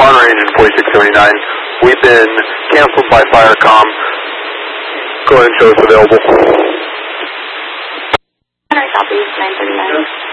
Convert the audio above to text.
on range in 4679. We've been canceled by Firecom. Go ahead and show us available. Copy, 939.